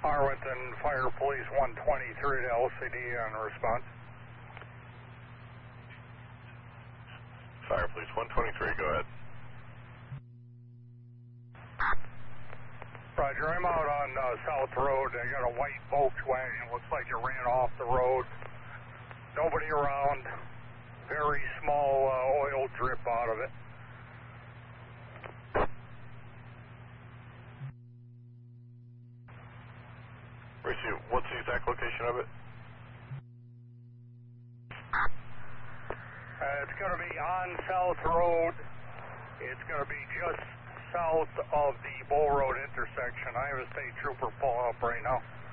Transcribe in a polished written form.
Arlington Fire Police 123 to LCD on response. Fire Police 123, go ahead. Roger, I'm out on South Road. I got a white Volkswagen. Looks like it ran off the road. Nobody around. Very small oil drip out of it. Richie, what's the exact location of it? It's going to be on South Road. It's going to be just south of the Bull Road intersection. I have a state trooper pulling up right now.